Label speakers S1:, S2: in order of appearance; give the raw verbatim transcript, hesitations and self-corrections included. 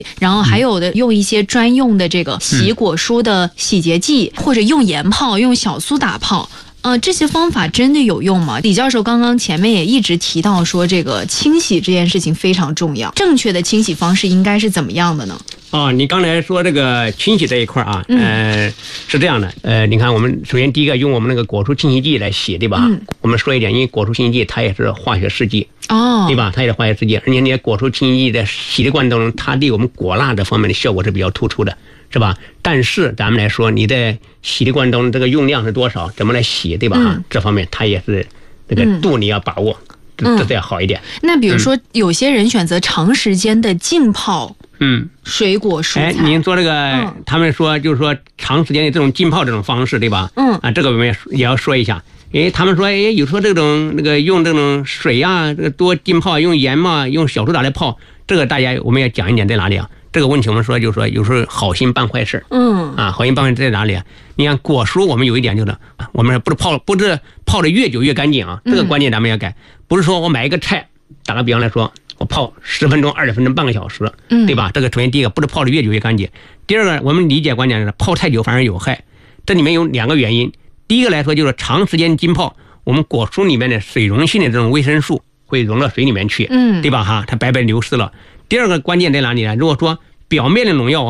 S1: 然后还有的用一些专用的这个洗果蔬的洗洁剂，嗯、或者用盐泡、用小苏打泡。呃，这些方法真的有用吗？李教授刚刚前面也一直提到说，这个清洗这件事情非常重要，正确的清洗方式应该是怎么样的呢？
S2: 哦，你刚才说这个清洗这一块啊，嗯、呃，是这样的，呃，你看我们首先第一个用我们那个果蔬清洗剂来洗，对吧？嗯、我们说一点，因为果蔬清洗剂它也是化学试剂，哦，对吧？它也是化学试剂，而且那些果蔬清洗剂在洗的过程当中，它对我们果蜡这方面的效果是比较突出的。是吧？但是咱们来说，你在洗的过程当中，这个用量是多少？怎么来洗，对吧？嗯、这方面它也是这个度你要把握，嗯、这这要好一点。
S1: 那比如说，嗯、有些人选择长时间的浸泡，嗯，水果蔬菜。
S2: 哎，您说这个，嗯、他们说就是说长时间的这种浸泡这种方式，对吧？嗯，啊，这个我们也要说一下。哎，他们说，哎，有时候这种那个用这种水啊，这个多浸泡，用盐嘛，用小苏打来泡，这个大家我们要讲一点在哪里啊？这个问题我们说就是说，有时候好心办坏事。嗯，啊，好心办坏事在哪里啊？你看果蔬，我们有一点就是，我们不是泡，不是泡的越久越干净啊。这个观念咱们要改，不是说我买一个菜，打个比方来说，我泡十分钟、二十分钟、半个小时，嗯，对吧？这个首先第一个不是泡的越久越干净，第二个我们理解观点是泡太久反而有害。这里面有两个原因，第一个来说就是长时间浸泡，我们果蔬里面的水溶性的这种维生素会溶到水里面去，嗯，对吧？哈，它白白流失了。第二个关键在哪里呢？如果说表面的农药